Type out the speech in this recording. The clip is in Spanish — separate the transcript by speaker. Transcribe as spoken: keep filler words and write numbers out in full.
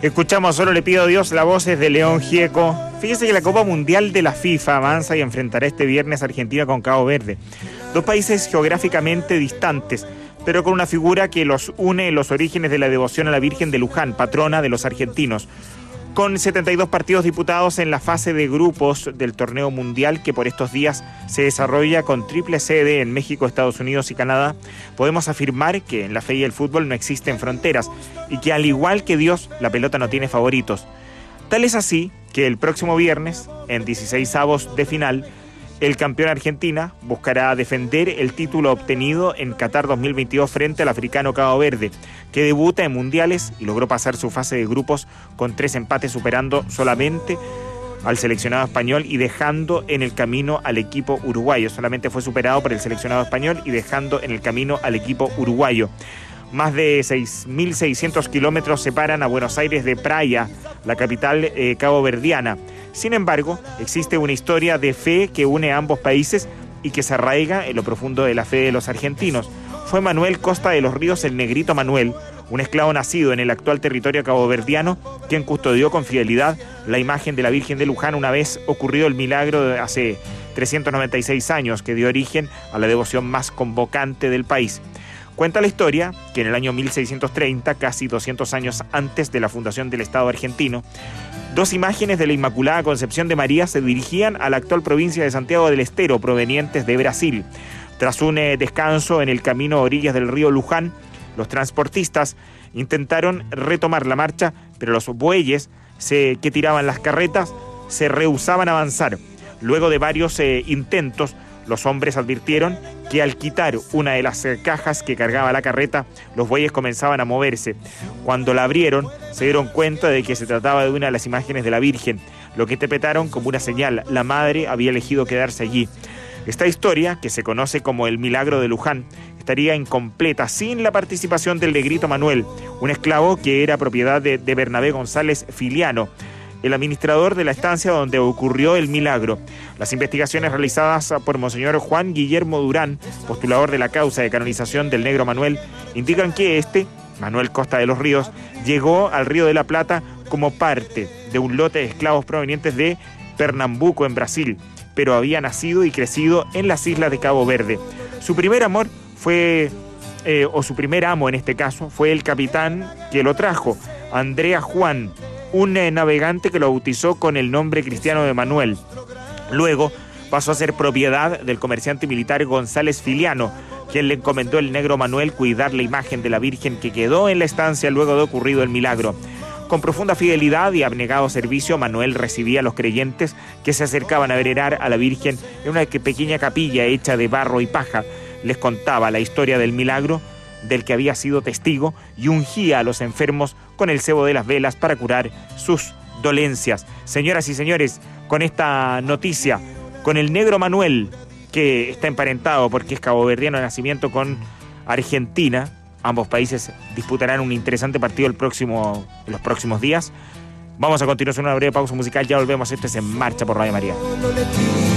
Speaker 1: Escuchamos Solo le pido a Dios, la voz es de León Gieco. Fíjese que la Copa Mundial de la FIFA avanza y enfrentará este viernes a Argentina con Cabo Verde. Dos países geográficamente distantes, pero con una figura que los une en los orígenes de la devoción a la Virgen de Luján, patrona de los argentinos. Con setenta y dos partidos disputados en la fase de grupos del torneo mundial que por estos días se desarrolla con triple sede en México, Estados Unidos y Canadá, podemos afirmar que en la fe y el fútbol no existen fronteras y que al igual que Dios, la pelota no tiene favoritos. Tal es así que el próximo viernes, en dieciseisavos de final, el campeón Argentina buscará defender el título obtenido en Qatar dos mil veintidós frente al africano Cabo Verde, que debuta en mundiales y logró pasar su fase de grupos con tres empates, superando solamente al seleccionado español y dejando en el camino al equipo uruguayo. Solamente fue superado por el seleccionado español y dejando en el camino al equipo uruguayo. Más de seis mil seiscientos kilómetros separan a Buenos Aires de Praia, la capital eh, caboverdiana. Sin embargo, existe una historia de fe que une a ambos países y que se arraiga en lo profundo de la fe de los argentinos. Fue Manuel Costa de los Ríos, el Negrito Manuel, un esclavo nacido en el actual territorio caboverdiano, quien custodió con fidelidad la imagen de la Virgen de Luján una vez ocurrido el milagro de hace trescientos noventa y seis años que dio origen a la devoción más convocante del país. Cuenta la historia que en el año mil seiscientos treinta, casi doscientos años antes de la fundación del Estado argentino, dos imágenes de la Inmaculada Concepción de María se dirigían a la actual provincia de Santiago del Estero, provenientes de Brasil. Tras un eh, descanso en el camino a orillas del río Luján, los transportistas intentaron retomar la marcha, pero los bueyes se, que tiraban las carretas se rehusaban a avanzar. Luego de varios eh, intentos, los hombres advirtieron que al quitar una de las cajas que cargaba la carreta, los bueyes comenzaban a moverse. Cuando la abrieron, se dieron cuenta de que se trataba de una de las imágenes de la Virgen, lo que interpretaron como una señal. La madre había elegido quedarse allí. Esta historia, que se conoce como el Milagro de Luján, estaría incompleta sin la participación del Negrito Manuel, un esclavo que era propiedad de, de Bernabé González Filiano, el administrador de la estancia donde ocurrió el milagro. Las investigaciones realizadas por Monseñor Juan Guillermo Durán, postulador de la causa de canonización del Negro Manuel, indican que este, Manuel Costa de los Ríos, llegó al Río de la Plata como parte de un lote de esclavos provenientes de Pernambuco, en Brasil, pero había nacido y crecido en las islas de Cabo Verde. Su primer amor fue, eh, o su primer amo en este caso, fue el capitán que lo trajo, Andrea Juan, un eh, navegante que lo bautizó con el nombre cristiano de Manuel. Luego pasó a ser propiedad del comerciante militar González Filiano, quien le encomendó al Negro Manuel cuidar la imagen de la Virgen que quedó en la estancia luego de ocurrido el milagro. Con profunda fidelidad y abnegado servicio, Manuel recibía a los creyentes que se acercaban a venerar a la Virgen en una pequeña capilla hecha de barro y paja. Les contaba la historia del milagro del que había sido testigo y ungía a los enfermos con el cebo de las velas para curar sus dolencias. Señoras y señores, con esta noticia, con el Negro Manuel, que está emparentado porque es caboverdiano de nacimiento con Argentina, ambos países disputarán un interesante partido el próximo, en los próximos días. Vamos a continuar con una breve pausa musical, ya volvemos. Esto es En Marcha por Radio María.